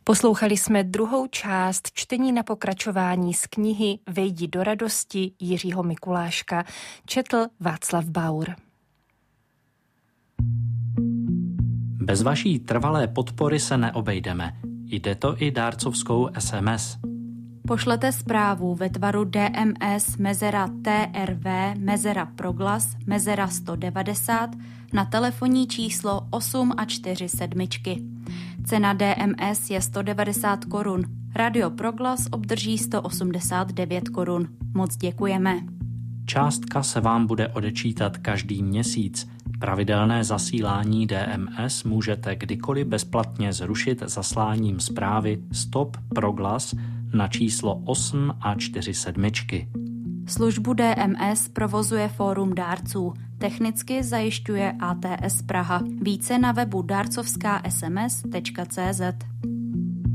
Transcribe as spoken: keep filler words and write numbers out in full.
Poslouchali jsme druhou část čtení na pokračování z knihy Vejdi do radosti Jiřího Mikuláška. Četl Václav Baur. Bez vaší trvalé podpory se neobejdeme. Jde to i dárcovskou es em es. Pošlete zprávu ve tvaru D M S mezera T R V mezera proglas mezera sto devadesát na telefonní číslo osm a čtyři sedmičky. Cena D M S je sto devadesát korun. Radio Proglas obdrží sto osmdesát devět korun. Moc děkujeme. Částka se vám bude odečítat každý měsíc. Pravidelné zasílání D M S můžete kdykoliv bezplatně zrušit zasláním zprávy Stop Proglas na číslo osm a čtyři sedmičky. Službu D M S provozuje Fórum dárců. Technicky zajišťuje A T S Praha. Více na webu dárcovská es em es tečka cé zet.